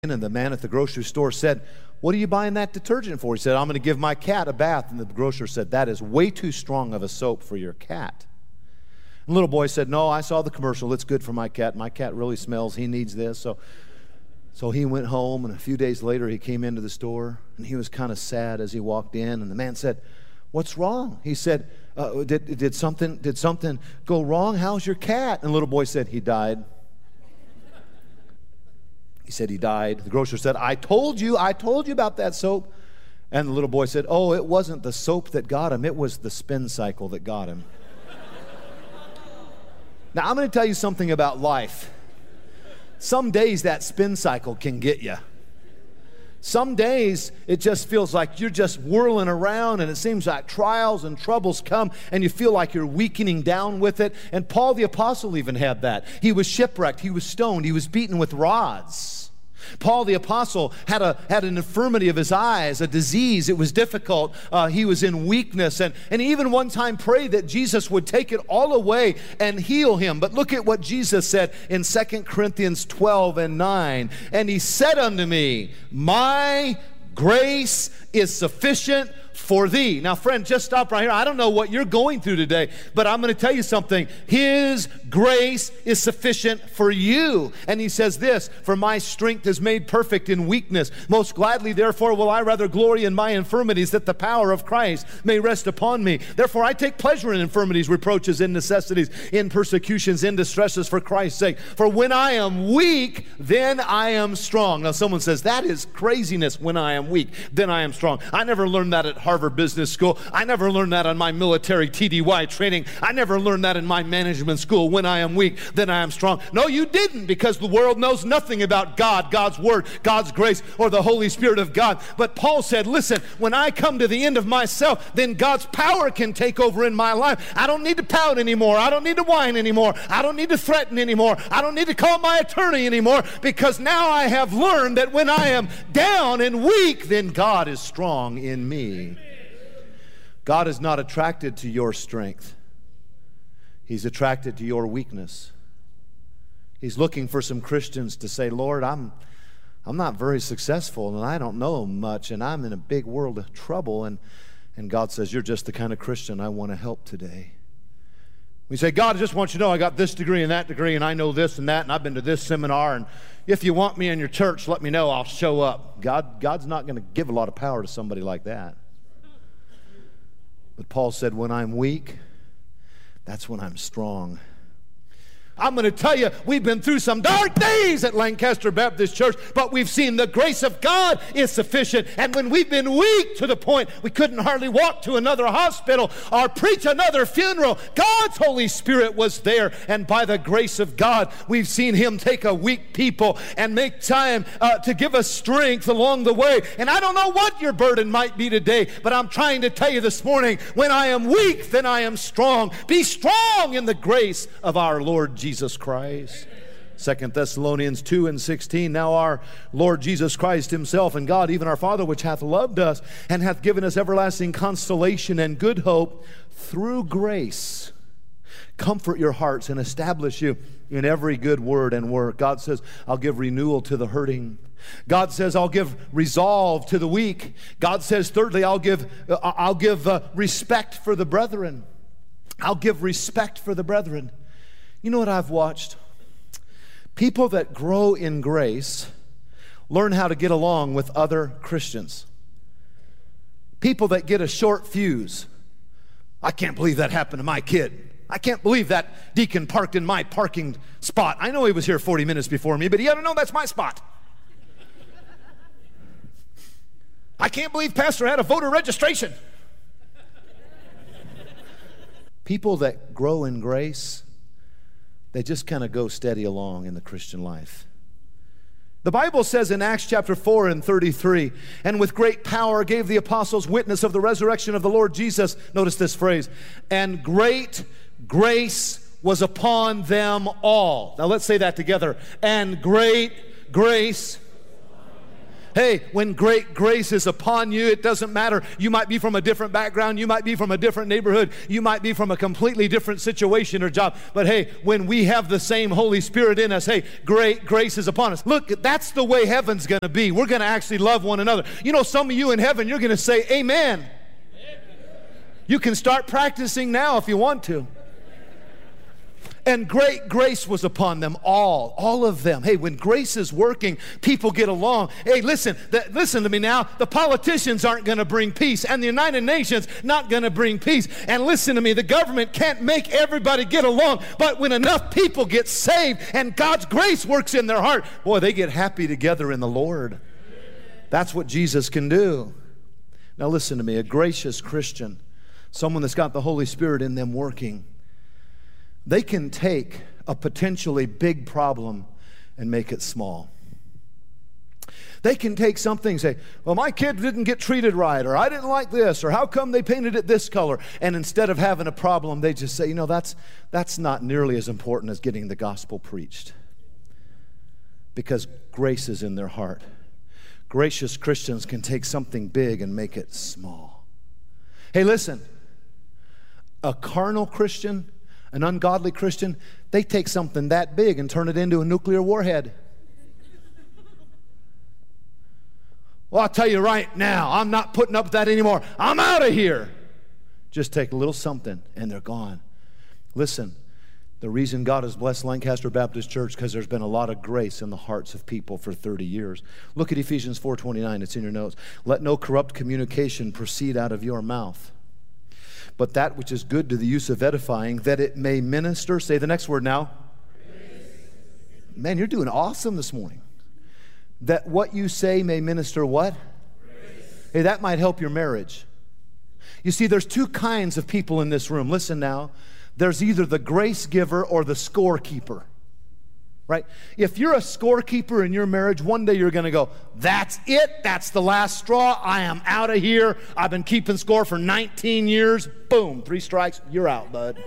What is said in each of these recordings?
And the man at the grocery store said, "What are you buying that detergent for?" He said, "I'm going to give my cat a bath." And the grocer said, "That is way too strong of a soap for your cat." And the little boy said, "No, I saw the commercial. It's good for my cat. My cat really smells. He needs this." So he went home, and a few days later he came into the store, and he was kind of sad as he walked in. And the man said, "What's wrong?" He said, did something go wrong? How's your cat?" And the little boy said, "He died." He said he died. The grocer said, I told you about that soap." And the little boy said, "Oh, it wasn't the soap that got him. It was the spin cycle that got him." Now, I'm going to tell you something about life. Some days that spin cycle can get you. Some days it just feels like you're just whirling around, and it seems like trials and troubles come and you feel like you're weakening down with it. And Paul the Apostle even had that. He was shipwrecked, he was stoned, he was beaten with rods. Paul the Apostle had an infirmity of his eyes, a disease. It was difficult. He was in weakness. And he even one time prayed that Jesus would take it all away and heal him. But look at what Jesus said in 2 Corinthians 12:9. "And he said unto me, my grace is sufficient for thee." Now, friend, just stop right here. I don't know what you're going through today, but I'm going to tell you something. His grace is sufficient for you. And he says this, "For my strength is made perfect in weakness. Most gladly, therefore, will I rather glory in my infirmities, that the power of Christ may rest upon me. Therefore, I take pleasure in infirmities, reproaches, in necessities, in persecutions, in distresses for Christ's sake. For when I am weak, then I am strong." Now, someone says, that is craziness. When I am weak, then I am strong. I never learned that at Harvard Business School. I never learned that on my military TDY training. I never learned that in my management school. When I am weak, then I am strong. No, you didn't, because the world knows nothing about God, God's Word, God's grace, or the Holy Spirit of God. But Paul said, listen, when I come to the end of myself, then God's power can take over in my life. I don't need to pout anymore. I don't need to whine anymore. I don't need to threaten anymore. I don't need to call my attorney anymore, because now I have learned that when I am down and weak, then God is strong in me. God is not attracted to your strength. He's attracted to your weakness. He's looking for some Christians to say, "Lord, I'm not very successful, and I don't know much, and I'm in a big world of trouble." And God says, "You're just the kind of Christian I want to help today." We say, "God, I just want you to know I got this degree and that degree, and I know this and that, and I've been to this seminar, and if you want me in your church, let me know. I'll show up." God's not going to give a lot of power to somebody like that. But Paul said, when I'm weak, that's when I'm strong. I'm going to tell you, we've been through some dark days at Lancaster Baptist Church, but we've seen the grace of God is sufficient. And when we've been weak to the point we couldn't hardly walk to another hospital or preach another funeral, God's Holy Spirit was there. And by the grace of God, we've seen Him take a weak people and make time to give us strength along the way. And I don't know what your burden might be today, but I'm trying to tell you this morning, when I am weak, then I am strong. Be strong in the grace of our Lord Jesus Christ. 2 Thessalonians 2:16, "Now our Lord Jesus Christ himself and God, even our Father, which hath loved us and hath given us everlasting consolation and good hope through grace, comfort your hearts and establish you in every good word and work." God says, "I'll give renewal to the hurting." God says, "I'll give resolve to the weak." God says, thirdly, I'll give respect for the brethren. I'll give respect for the brethren. You know what I've watched? People that grow in grace learn how to get along with other Christians. People that get a short fuse. "I can't believe that happened to my kid. I can't believe that deacon parked in my parking spot. I know he was here 40 minutes before me, but he ought to know that's my spot. I can't believe Pastor had a voter registration." People that grow in grace, they just kind of go steady along in the Christian life. The Bible says in Acts chapter 4:33, "And with great power gave the apostles witness of the resurrection of the Lord Jesus." Notice this phrase, "and great grace was upon them all." Now let's say that together. And great grace. Hey, when great grace is upon you, it doesn't matter. You might be from a different background. You might be from a different neighborhood. You might be from a completely different situation or job. But hey, when we have the same Holy Spirit in us, hey, great grace is upon us. Look, that's the way heaven's going to be. We're going to actually love one another. You know, some of you in heaven, you're going to say amen. You can start practicing now if you want to. And great grace was upon them all of them. Hey, when grace is working, people get along. Hey, listen to me now. The politicians aren't going to bring peace, and the United Nations not going to bring peace. And listen to me, the government can't make everybody get along, but when enough people get saved and God's grace works in their heart, boy, they get happy together in the Lord. That's what Jesus can do. Now listen to me, a gracious Christian, someone that's got the Holy Spirit in them working, they can take a potentially big problem and make it small. They can take something and say, well, my kid didn't get treated right, or I didn't like this, or how come they painted it this color? And instead of having a problem, they just say, you know, that's not nearly as important as getting the gospel preached. Because grace is in their heart. Gracious Christians can take something big and make it small. Hey, listen, a carnal Christian, an ungodly Christian, they take something that big and turn it into a nuclear warhead. Well, I'll tell you right now, I'm not putting up with that anymore. I'm out of here. Just take a little something and they're gone. Listen, the reason God has blessed Lancaster Baptist Church because there's been a lot of grace in the hearts of people for 30 years. Look at Ephesians 4:29. It's in your notes. Let no corrupt communication proceed out of your mouth, but that which is good to the use of edifying, that it may minister. Say the next word now. Grace. Man, you're doing awesome this morning. That what you say may minister what? Grace. Hey, that might help your marriage. You see, there's two kinds of people in this room. Listen now. There's either the grace giver or the scorekeeper. Right? If you're a scorekeeper in your marriage, one day you're going to go, that's it. That's the last straw. I am out of here. I've been keeping score for 19 years. Boom, 3 strikes. You're out, bud.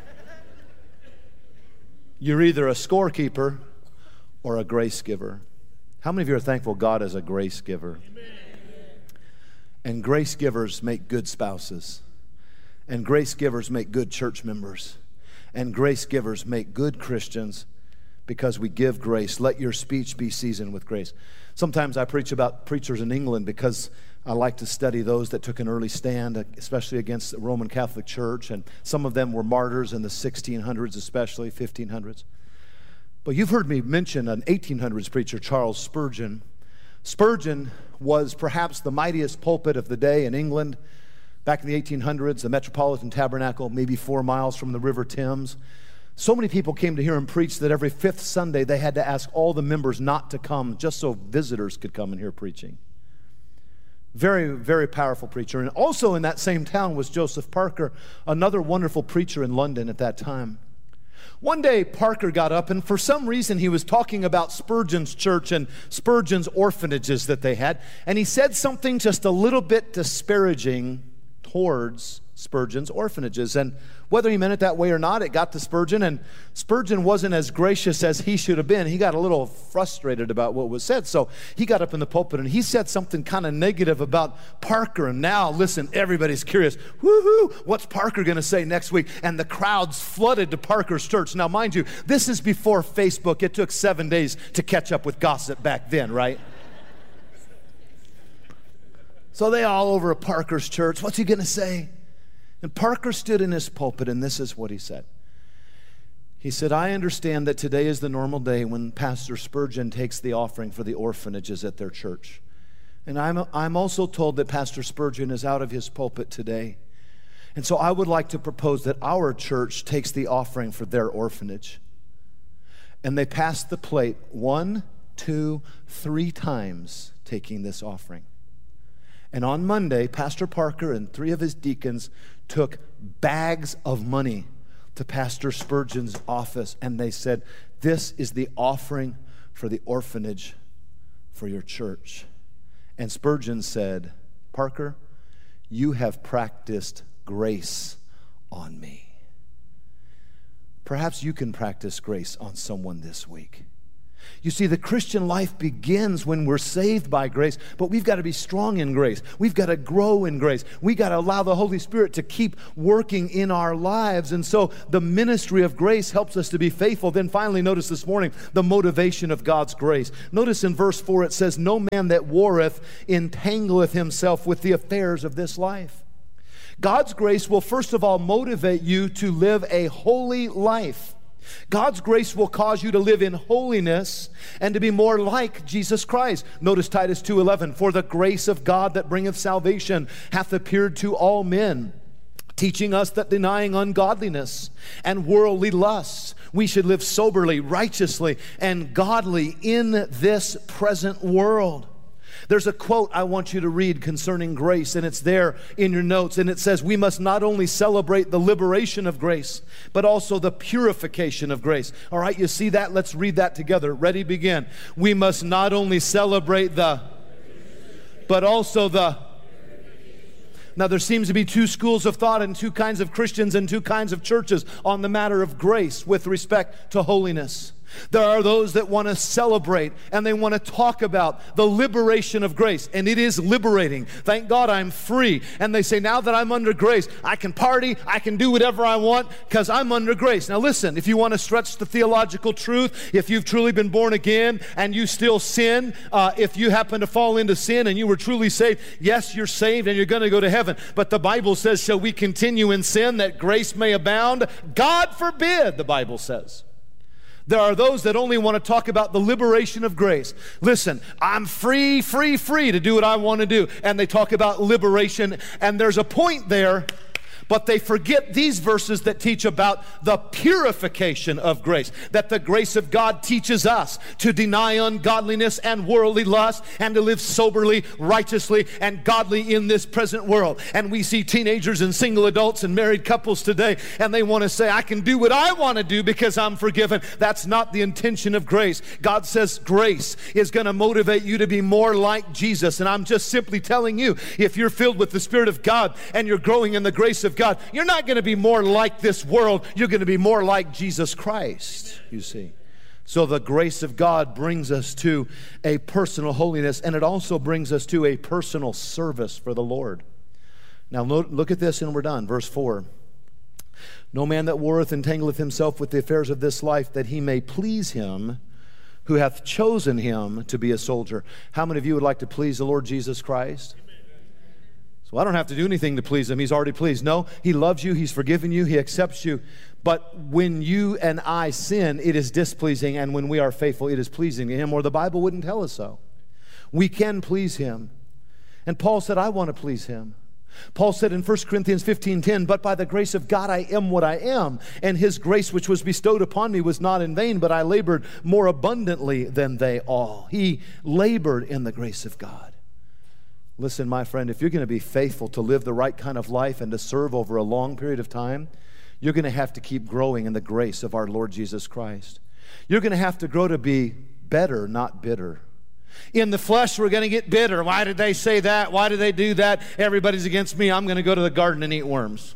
You're either a scorekeeper or a grace giver. How many of you are thankful God is a grace giver? Amen. And grace givers make good spouses. And grace givers make good church members. And grace givers make good Christians. Because we give grace. Let your speech be seasoned with grace. Sometimes I preach about preachers in England because I like to study those that took an early stand, especially against the Roman Catholic Church. And some of them were martyrs in the 1600s, especially 1500s. But you've heard me mention an 1800s preacher, Charles Spurgeon. Spurgeon was perhaps the mightiest pulpit of the day in England. Back in the 1800s, the Metropolitan Tabernacle, maybe 4 miles from the River Thames. So many people came to hear him preach that every 5th Sunday they had to ask all the members not to come just so visitors could come and hear preaching. Very, very powerful preacher. And also in that same town was Joseph Parker, another wonderful preacher in London at that time. One day Parker got up and for some reason he was talking about Spurgeon's church and Spurgeon's orphanages that they had. And he said something just a little bit disparaging towards Spurgeon's orphanages. And whether he meant it that way or not, it got to Spurgeon, and Spurgeon wasn't as gracious as he should have been. He got a little frustrated about what was said, so he got up in the pulpit and he said something kind of negative about Parker. And now, listen, everybody's curious. Woohoo! What's Parker going to say next week? And the crowds flooded to Parker's church. Now, mind you, this is before Facebook. It took 7 days to catch up with gossip back then, right? So they all over at Parker's church. What's he going to say? And Parker stood in his pulpit, and this is what he said. He said, I understand that today is the normal day when Pastor Spurgeon takes the offering for the orphanages at their church. And I'm also told that Pastor Spurgeon is out of his pulpit today. And so I would like to propose that our church takes the offering for their orphanage. And they passed the plate 1, 2, 3 times taking this offering. And on Monday, Pastor Parker and 3 of his deacons took bags of money to Pastor Spurgeon's office, and they said, this is the offering for the orphanage for your church. And Spurgeon said, Parker, you have practiced grace on me. Perhaps you can practice grace on someone this week. You see, the Christian life begins when we're saved by grace, but we've got to be strong in grace. We've got to grow in grace. We've got to allow the Holy Spirit to keep working in our lives. And so the ministry of grace helps us to be faithful. Then finally, notice this morning, the motivation of God's grace. Notice in verse 4, it says, "No man that warreth entangleth himself with the affairs of this life." God's grace will first of all motivate you to live a holy life. God's grace will cause you to live in holiness and to be more like Jesus Christ. Notice Titus 2:11, "For the grace of God that bringeth salvation hath appeared to all men, teaching us that denying ungodliness and worldly lusts, we should live soberly, righteously, and godly in this present world." There's a quote I want you to read concerning grace, and it's there in your notes, and it says, "We must not only celebrate the liberation of grace, but also the purification of grace." All right, you see that? Let's read that together. Ready, begin. We must not only celebrate but also the... Now, there seems to be two schools of thought and two kinds of Christians and two kinds of churches on the matter of grace with respect to holiness. There are those that want to celebrate and they want to talk about the liberation of grace, and it is liberating. Thank God I'm free. And they say, now that I'm under grace, I can party, I can do whatever I want because I'm under grace. Now listen, if you want to stretch the theological truth, if you've truly been born again and you still sin, if you happen to fall into sin and you were truly saved, yes, you're saved and you're going to go to heaven. But the Bible says, shall we continue in sin that grace may abound? God forbid, the Bible says. There are those that only want to talk about the liberation of grace. Listen, I'm free to do what I want to do. And they talk about liberation, and there's a point there, but they forget these verses that teach about the purification of grace, that the grace of God teaches us to deny ungodliness and worldly lust and to live soberly, righteously, and godly in this present world. And we see teenagers and single adults and married couples today, and they want to say, I can do what I want to do because I'm forgiven. That's not the intention of grace. God says grace is going to motivate you to be more like Jesus. And I'm just simply telling you, if you're filled with the Spirit of God and you're growing in the grace of God, you're not going to be more like this world. You're going to be more like Jesus Christ, you see. So the grace of God brings us to a personal holiness, and it also brings us to a personal service for the Lord. Now look at this and we're done. Verse 4. No man that warreth entangleth himself with the affairs of this life, that he may please him who hath chosen him to be a soldier. How many of you would like to please the Lord Jesus Christ? So I don't have to do anything to please him. He's already pleased. No, he loves you. He's forgiven you. He accepts you. But when you and I sin, it is displeasing. And when we are faithful, it is pleasing to him, or the Bible wouldn't tell us so. We can please him. And Paul said, I want to please him. Paul said in 1 Corinthians 15:10, but by the grace of God I am what I am, and his grace which was bestowed upon me was not in vain, but I labored more abundantly than they all. He labored in the grace of God. Listen, my friend, if you're going to be faithful to live the right kind of life and to serve over a long period of time, you're going to have to keep growing in the grace of our Lord Jesus Christ. You're going to have to grow to be better, not bitter. In the flesh, we're going to get bitter. Why did they say that? Why did they do that? Everybody's against me. I'm going to go to the garden and eat worms.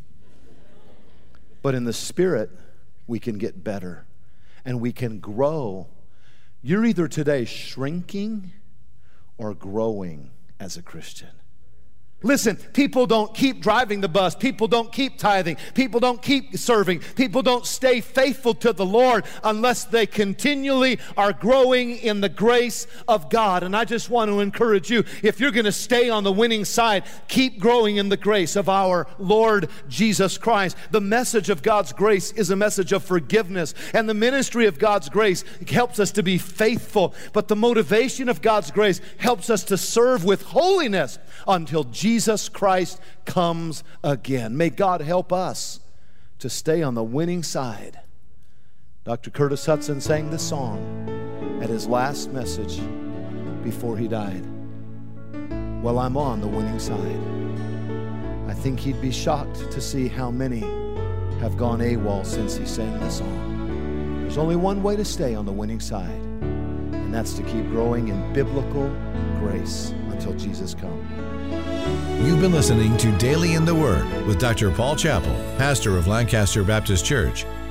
But in the Spirit, we can get better and we can grow. You're either today shrinking or growing as a Christian. Listen, people don't keep driving the bus. People don't keep tithing. People don't keep serving. People don't stay faithful to the Lord unless they continually are growing in the grace of God. And I just want to encourage you, if you're going to stay on the winning side, keep growing in the grace of our Lord Jesus Christ. The message of God's grace is a message of forgiveness. And the ministry of God's grace helps us to be faithful. But the motivation of God's grace helps us to serve with holiness until Jesus Christ comes again. May God help us to stay on the winning side. Dr. Curtis Hudson sang this song at his last message before he died. Well, I'm on the winning side. I think he'd be shocked to see how many have gone AWOL since he sang this song. There's only one way to stay on the winning side, and that's to keep growing in biblical grace until Jesus comes. You've been listening to Daily in the Word with Dr. Paul Chappell, pastor of Lancaster Baptist Church.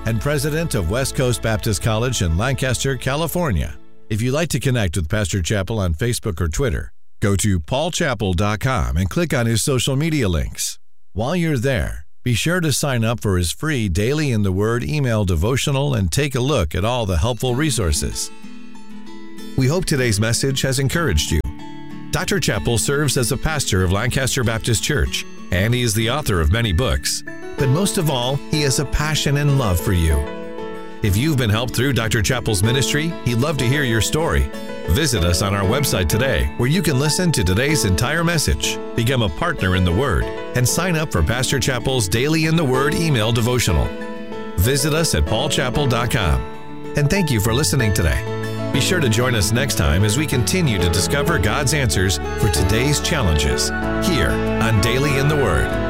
and president of West Coast Baptist College in Lancaster, California. If you'd like to connect with Pastor Chappell on Facebook or Twitter, go to paulchappell.com and click on his social media links. While you're there, be sure to sign up for his free Daily in the Word email devotional and take a look at all the helpful resources. We hope today's message has encouraged you. Dr. Chappell serves as a pastor of Lancaster Baptist Church, and he is the author of many books. But most of all, he has a passion and love for you. If you've been helped through Dr. Chappell's ministry, he'd love to hear your story. Visit us on our website today, where you can listen to today's entire message, become a partner in the Word, and sign up for Pastor Chappell's Daily in the Word email devotional. Visit us at paulchappell.com. And thank you for listening today. Be sure to join us next time as we continue to discover God's answers for today's challenges here on Daily in the Word.